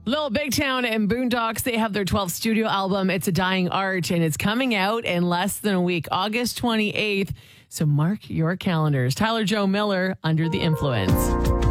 Little Big Town and Boondocks, they have their 12th studio album, It's a Dying Art, and it's coming out in less than a week, August 28th. So mark your calendars. Tyler Joe Miller, Under the Influence.